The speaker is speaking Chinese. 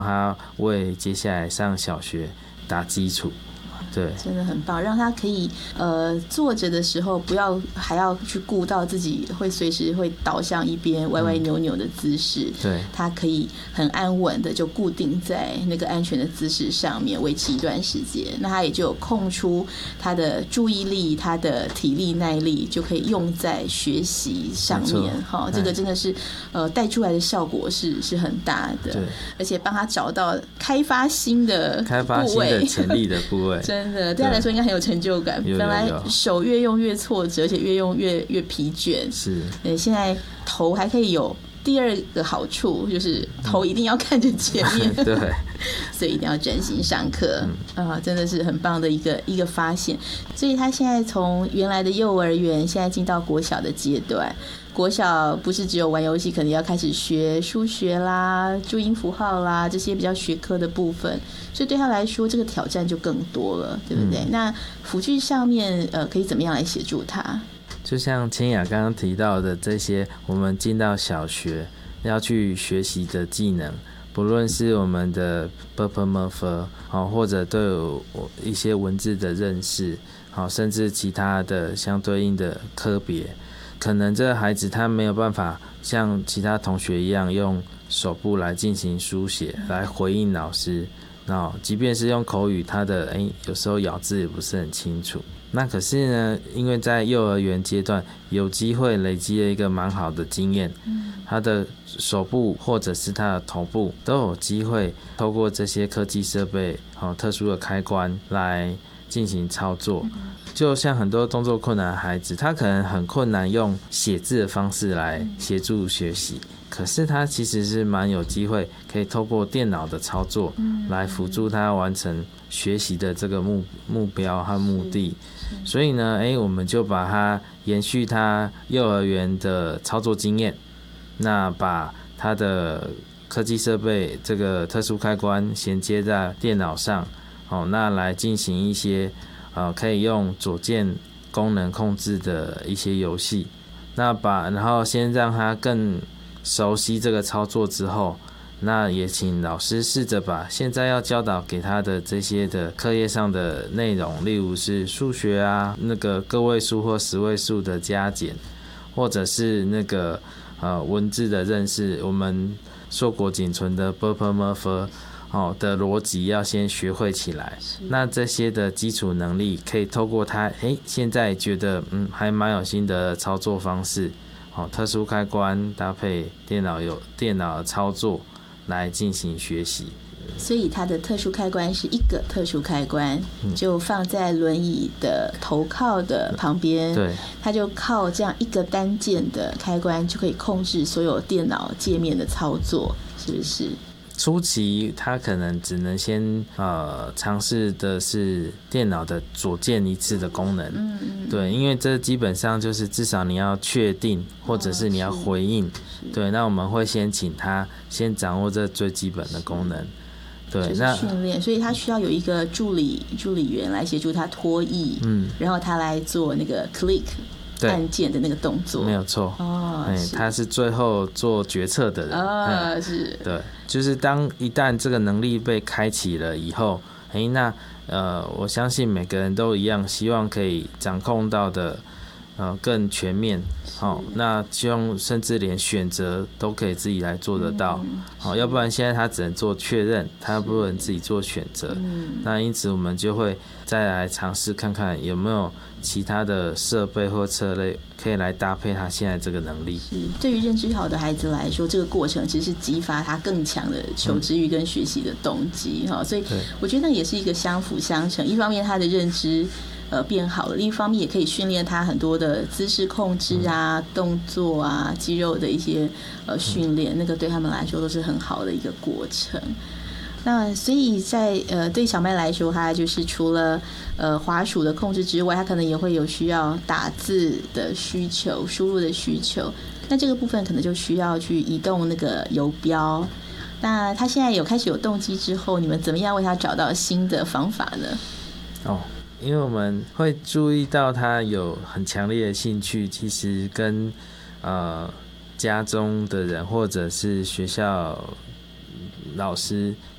他为接下来上小学打基础。对， 真的很棒，让他可以坐着的时候不要还要去顾到自己会随时会倒向一边歪歪扭扭的姿势， 对， 他可以很安稳的就固定在那个安全的姿势上面维持一段时间，那他也就有空出他的注意力、他的体力耐力，就可以用在学习上面。这个真的是带出来的效果是很大的， 对， 而且帮他找到开发新的潜力的部位。 真的对他来说应该很有成就感。本来手越用越挫折，而且越用越疲倦。 是， 现在头还可以有第二个好处，就是头一定要看着前面。 对， 所以一定要专心上课。真的是很棒的一个发现。所以他现在从原来的幼儿园，现在进到国小的阶段。国小不是只有玩游戏，可能要开始学数学啦、注音符号啦这些比较学科的部分，所以对他来说这个挑战就更多了，对不对？那辅具上面可以怎么样来协助他？ 就像千雅刚刚提到的这些，我们进到小学要去学习的技能，不论是我们的 ㄅㄆㄇㄈ 或者对一些文字的认识，甚至其他的相对应的科别，可能这个孩子他没有办法像其他同学一样用手部来进行书写来回应老师，即便是用口语，他的有时候咬字也不是很清楚。那可是呢，因为在幼儿园阶段有机会累积了一个蛮好的经验，他的手部或者是他的头部都有机会透过这些科技设备、特殊的开关来进行操作。就像很多动作困难的孩子，他可能很困难用写字的方式来协助学习，可是他其实是蛮有机会可以透过电脑的操作来辅助他完成学习的这个目标和目的。所以呢，我们就把他延续他幼儿园的操作经验，那把他的科技设备这个特殊开关衔接在电脑上，那来进行一些可以用左键功能控制的一些游戏，然后先让他更熟悉这个操作之后，那也请老师试着把现在要教导给他的这些的课业上的内容，例如是数学啊，那个个位数或十位数的加减，或者是那个文字的认识，我们硕果仅存的 ㄅㄆㄇㄈ的逻辑要先学会起来。那这些的基础能力可以透过他现在觉得还蛮有新的操作方式，特殊开关搭配电脑的操作来进行学习。 所以它的特殊开关是一个特殊开关，就放在轮椅的头靠的旁边， 对， 它就靠这样一个单键的开关就可以控制所有电脑界面的操作，是不是？ 初期他可能只能先尝试的是电脑的左键一次的功能，对，因为这基本上就是至少你要确定或者是你要回应，对，那我们会先请他先掌握这最基本的功能，对，那训练，所以他需要有一个助理员来协助他拖曳，然后他来做那个 click按键的那个动作， 没有错。他是最后做决策的人。 是， 对，就是一旦这个能力被开启了以后，那我相信每个人都一样，希望可以掌控到的更全面。那希望甚至连选择都可以自己来做得到。要不然现在他只能做确认，他不能自己做选择。那因此我们就会再来尝试看看有没有其他的设备或策略可以来搭配他现在这个能力。 对于认知好的孩子来说，这个过程其实是激发他更强的求知欲跟学习的动机。所以我觉得那也是一个相辅相成，一方面他的认知变好了，另一方面也可以训练他很多的姿势控制啊、动作啊、肌肉的一些训练，那个对他们来说都是很好的一个过程。那所以在对小麦来说，他就是除了滑鼠的控制之外，他可能也会有需要打字的需求、输入的需求。那这个部分可能就需要去移动那个游标。那他现在开始有动机之后，你们怎么样为他找到新的方法呢？ 因为我们会注意到他有很强烈的兴趣，其实跟家中的人或者是学校老师